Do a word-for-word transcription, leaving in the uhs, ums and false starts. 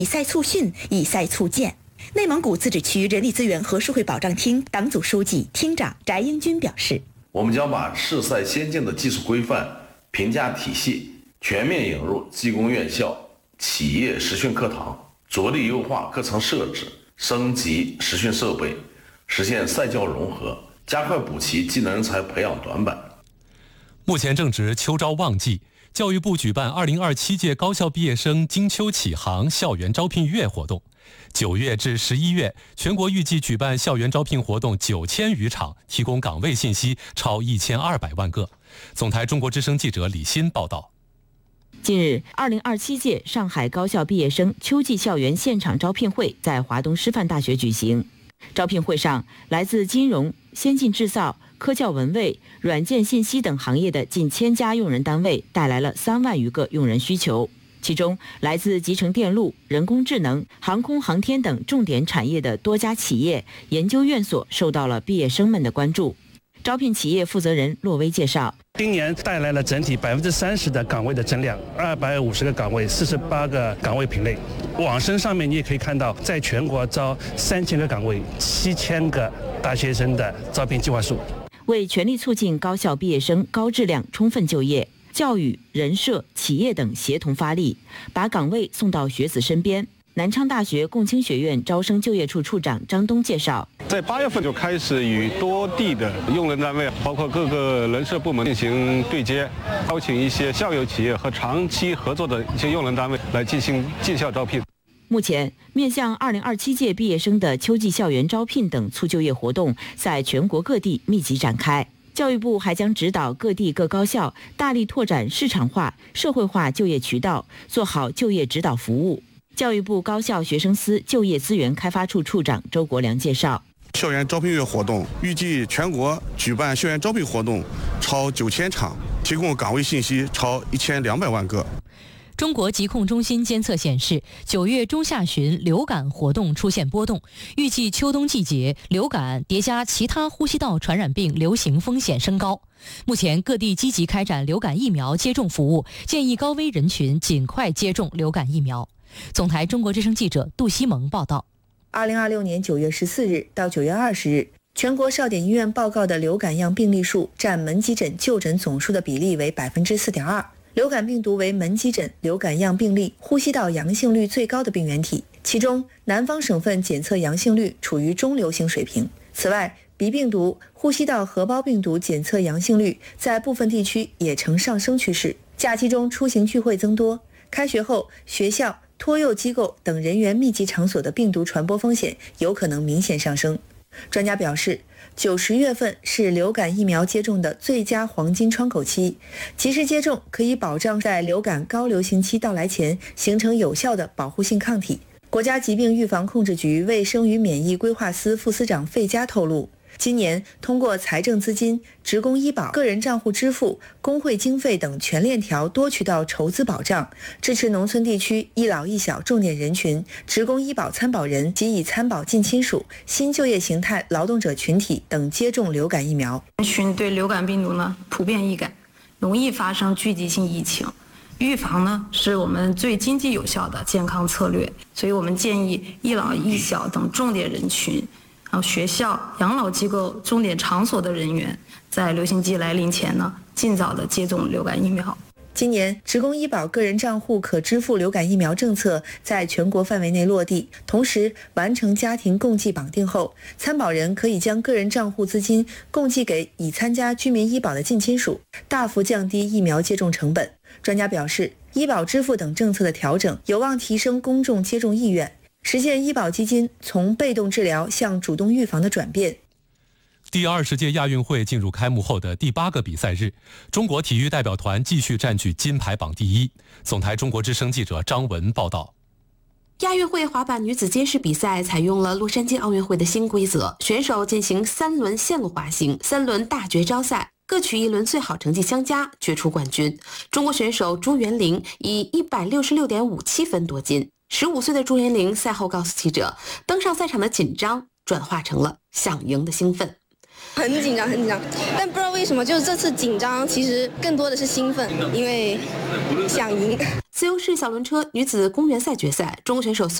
以赛促训，以赛促建。内蒙古自治区人力资源和社会保障厅党组书记、厅长翟英军表示， 我们将把市赛先进的技术规范、评价体系全面引入技工院校、企业实训课堂，着力优化课程设置，升级实训设备，实现赛教融合，加快补齐技能人才培养短板。 目前正值秋招旺季，教育部举办二零二七届高校毕业生金秋启航校园招聘月活动。九月至十一月，全国预计举办校园招聘活动九千余场，提供岗位信息超一千二百万个。总台中国之声记者李欣报道。 近日，二零二七届上海高校毕业生秋季校园现场招聘会在华东师范大学举行。招聘会上，来自金融、先进制造、科教文卫、软件信息等行业的近千家用人单位带来了三万余个用人需求。其中，来自集成电路、人工智能、航空航天等重点产业的多家企业、研究院所受到了毕业生们的关注。招聘企业负责人骆威介绍， 今年带来了整体百分之三十的岗位的增量，二百五十个岗位，四十八个岗位品类。网申上面你也可以看到，在全国招三千个岗位，七千个大学生的招聘计划数。 为全力促进高校毕业生高质量充分就业，教育、人社、企业等协同发力，把岗位送到学子身边。南昌大学共青学院招生就业处处长张东介绍， 在八月份就开始与多地的用人单位，包括各个人社部门进行对接，邀请一些校友企业和长期合作的一些用人单位来进行进校招聘。 目前，面向二零二七届毕业生的秋季校园招聘等促就业活动在全国各地密集展开。教育部还将指导各地各高校大力拓展市场化、社会化就业渠道，做好就业指导服务。教育部高校学生司就业资源开发处处长周国良介绍， 校园招聘月活动预计全国举办校园招聘活动超九千场，提供岗位信息超一千两百万个。 中国疾控中心监测显示，九月中下旬流感活动出现波动，预计秋冬季节流感叠加其他呼吸道传染病流行风险升高。目前各地积极开展流感疫苗接种服务，建议高危人群尽快接种流感疫苗。总台中国之声记者杜西蒙报道。 二零二六年九月十四日到九月二十日，全国少点医院报告的流感样病例数占门急诊就诊总数的比例为百分之四点二。流感病毒为门急诊流感样病例呼吸道阳性率最高的病原体，其中南方省份检测阳性率处于中流行水平。此外，鼻病毒、呼吸道合胞病毒检测阳性率在部分地区也呈上升趋势。假期中出行聚会增多，开学后学校、托幼机构等人员密集场所的病毒传播风险有可能明显上升。专家表示，九十月份是流感疫苗接种的最佳黄金窗口期，及时接种可以保障在流感高流行期到来前形成有效的保护性抗体。国家疾病预防控制局卫生与免疫规划司副司长费佳透露，今年通过财政资金、职工医保、个人账户支付、工会经费等全链条多渠道筹资保障，支持农村地区一老一小重点人群、职工医保参保人及已参保近亲属、新就业形态劳动者群体等接种流感疫苗。 人群对流感病毒呢普遍易感，容易发生聚集性疫情。预防呢是我们最经济有效的健康策略，所以我们建议一老一小等重点人群，然后学校、养老机构、重点场所的人员，在流行季来临前呢，尽早的接种流感疫苗。 今年，职工医保个人账户可支付流感疫苗政策在全国范围内落地，同时完成家庭共济绑定后，参保人可以将个人账户资金共济给已参加居民医保的近亲属，大幅降低疫苗接种成本。专家表示，医保支付等政策的调整有望提升公众接种意愿，实现医保基金从被动治疗向主动预防的转变。 第二十届亚运会进入开幕后的第八个比赛日，中国体育代表团继续占据金牌榜第一。总台中国之声记者张文报道。 亚运会滑板女子街式比赛采用了洛杉矶奥运会的新规则，选手进行三轮线路滑行、三轮大绝招赛，各取一轮最好成绩相加，决出冠军。中国选手朱元玲以一百六十六点五七分夺金。十五岁的朱元玲赛后告诉记者，登上赛场的紧张转化成了想赢的兴奋。 很紧张，很紧张，但不知道为为什么就是这次紧张，其实更多的是兴奋，因为想赢。 自由式小轮车女子公园赛决赛，中国选手孙